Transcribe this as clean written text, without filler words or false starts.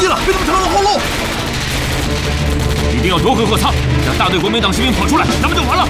了，被他们抢到后路。一定要夺回货仓，让大队国民党士兵跑出来，咱们就完了。